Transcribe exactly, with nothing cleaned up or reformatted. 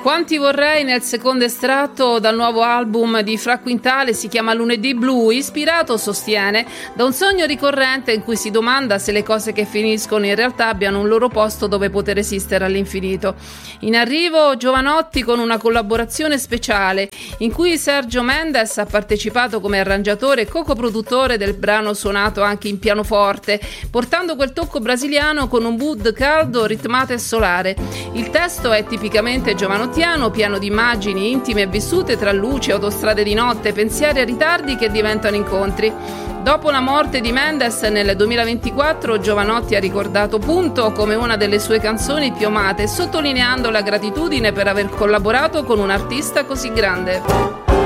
Quanti vorrei nel secondo estratto dal nuovo album di Fra Quintale, si chiama Lunedì Blu, ispirato, sostiene, da un sogno ricorrente in cui si domanda se le cose che finiscono in realtà abbiano un loro posto dove poter esistere all'infinito. In arrivo Jovanotti con una collaborazione speciale in cui Sergio Mendes ha partecipato come arrangiatore e co-produttore del brano suonato anche in pianoforte, portando quel tocco brasiliano con un mood caldo, ritmato e solare. Il testo è tipicamente giovanottiano, pieno di immagini intime e vissute tra luci, autostrade di notte, pensieri e ritardi che diventano incontri. Dopo la morte di Mendes nel duemilaventiquattro, Jovanotti ha ricordato Punto come una delle sue canzoni più amate, sottolineando la gratitudine per aver collaborato con un artista così grande.